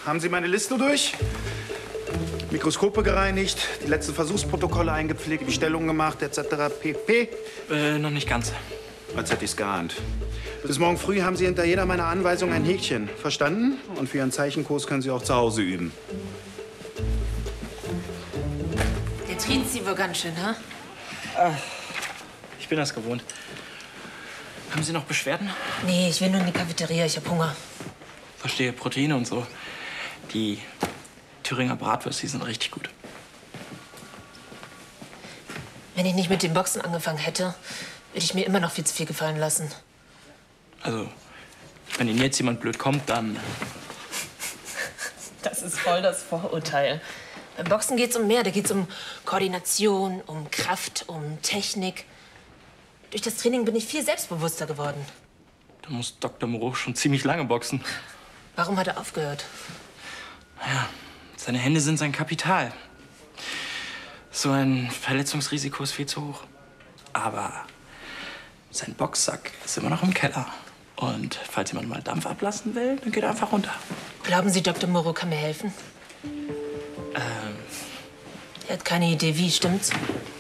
haben Sie meine Liste durch? Mikroskope gereinigt, die letzten Versuchsprotokolle eingepflegt, Bestellungen gemacht, etc. pp. Noch nicht ganz. Als hätte ich's geahnt. Bis morgen früh haben Sie hinter jeder meiner Anweisungen ein Häkchen. Verstanden? Und für Ihren Zeichenkurs können Sie auch zu Hause üben. Der trient Sie wohl ganz schön, ha? Ich bin das gewohnt. Haben Sie noch Beschwerden? Nee, ich will nur in die Cafeteria. Ich hab Hunger. Verstehe, Proteine und so. Die Thüringer Bratwürste, die sind richtig gut. Wenn ich nicht mit dem Boxen angefangen hätte, würde ich mir immer noch viel zu viel gefallen lassen. Also, wenn Ihnen jetzt jemand blöd kommt, dann... Das ist voll das Vorurteil. Beim Boxen geht's um mehr. Da geht's um Koordination, um Kraft, um Technik. Durch das Training bin ich viel selbstbewusster geworden. Da muss Dr. Moreau schon ziemlich lange boxen. Warum hat er aufgehört? Naja, seine Hände sind sein Kapital. So ein Verletzungsrisiko ist viel zu hoch. Aber sein Boxsack ist immer noch im Keller. Und falls jemand mal Dampf ablassen will, dann geht er einfach runter. Glauben Sie, Dr. Moreau kann mir helfen? Er hat keine Idee, wie, stimmt's?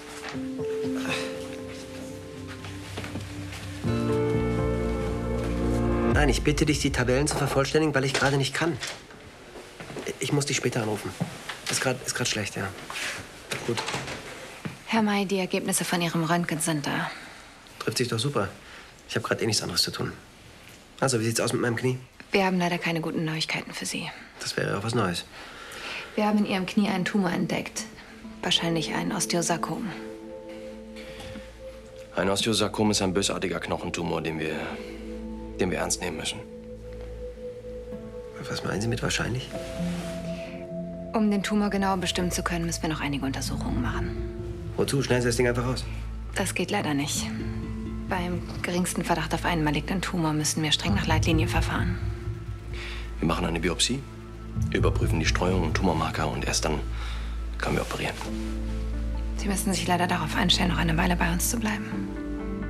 Nein, ich bitte dich, die Tabellen zu vervollständigen, weil ich gerade nicht kann. Ich muss dich später anrufen. Ist gerade schlecht, ja. Gut. Herr May, die Ergebnisse von Ihrem Röntgen sind da. Trifft sich doch super. Ich habe gerade eh nichts anderes zu tun. Also, wie sieht's aus mit meinem Knie? Wir haben leider keine guten Neuigkeiten für Sie. Das wäre auch was Neues. Wir haben in Ihrem Knie einen Tumor entdeckt. Wahrscheinlich ein Osteosarkom. Ein Osteosarkom ist ein bösartiger Knochentumor, den wir ernst nehmen müssen. Was meinen Sie mit wahrscheinlich? Um den Tumor genau bestimmen zu können, müssen wir noch einige Untersuchungen machen. Wozu? Schneiden Sie das Ding einfach raus. Das geht leider nicht. Beim geringsten Verdacht auf einen malignen Tumor müssen wir streng nach Leitlinie verfahren. Wir machen eine Biopsie, überprüfen die Streuung und Tumormarker und erst dann können wir operieren. Sie müssen sich leider darauf einstellen, noch eine Weile bei uns zu bleiben.